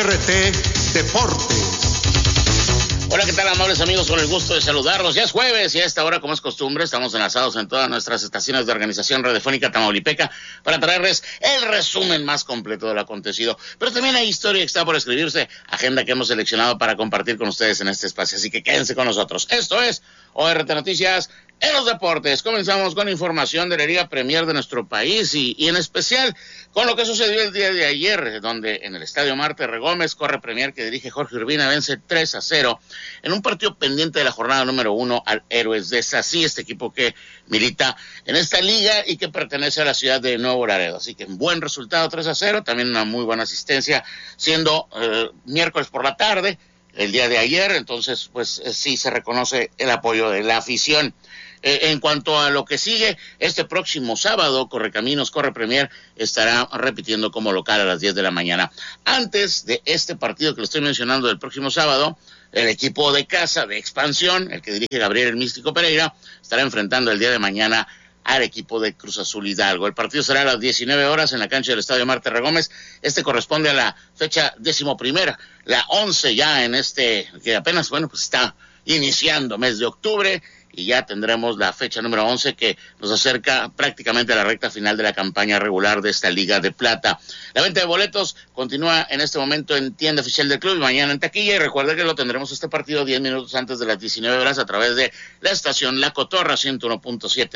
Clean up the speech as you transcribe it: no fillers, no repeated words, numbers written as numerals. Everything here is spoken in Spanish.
RT Deportes. Hola, ¿qué tal, amables amigos? Con el gusto de saludarlos. Ya es jueves y a esta hora, como es costumbre, estamos enlazados en todas nuestras estaciones de Organización Radiofónica Tamaulipeca para traerles el resumen más completo de lo acontecido. Pero también hay historia que está por escribirse, agenda que hemos seleccionado para compartir con ustedes en este espacio. Así que quédense con nosotros. Esto es ORT Noticias en los deportes. Comenzamos con información de la Liga Premier de nuestro país y en especial con lo que sucedió el día de ayer, donde en el Estadio Marte Regómez, Corre Premier, que dirige Jorge Urbina, vence 3-0 en un partido pendiente de la jornada número 1 al Héroes de Sací, este equipo que milita en esta liga y que pertenece a la ciudad de Nuevo Laredo. Así que un buen resultado, 3-0, también una muy buena asistencia, siendo miércoles por la tarde, el día de ayer. Entonces, pues sí se reconoce el apoyo de la afición. En cuanto a lo que sigue, este próximo sábado, Correcaminos, Corre Premier estará repitiendo como local a las 10 de la mañana. Antes de este partido que le estoy mencionando del próximo sábado, el equipo de casa de expansión, el que dirige Gabriel el Místico Pereira, estará enfrentando el día de mañana al equipo de Cruz Azul Hidalgo. El partido será a las 19 horas en la cancha del Estadio Marte Regómez. Este corresponde a la fecha 11ª, la 11 ya en este, que apenas, pues está iniciando mes de octubre, y ya tendremos la fecha número 11 que nos acerca prácticamente a la recta final de la campaña regular de esta Liga de Plata. La venta de boletos continúa en este momento en tienda oficial del club y mañana en taquilla, y recuerde que lo tendremos este partido 10 minutos antes de las 19 horas a través de la estación La Cotorra 101.7